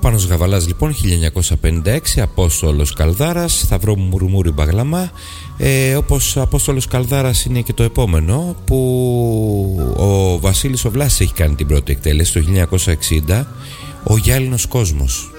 Πάνος Γαβαλάς λοιπόν, 1956, Απόστολος Καλδάρας, Σταυρό μου μουρμούρι μπαγλαμά. Όπως Απόστολος Καλδάρας είναι και το επόμενο, που ο Βασίλης ο Βλάσης έχει κάνει την πρώτη εκτέλεση το 1960, Ο Γυάλινος Κόσμος.